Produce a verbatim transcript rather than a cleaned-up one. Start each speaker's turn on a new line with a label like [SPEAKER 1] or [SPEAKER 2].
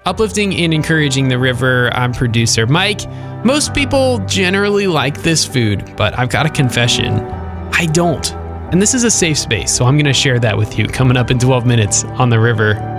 [SPEAKER 1] Uplifting and encouraging the river. I'm producer Mike. Most people generally like this food, but I've got a confession. I don't. And this is a safe space, so I'm going to share that with you coming up in twelve minutes on the river.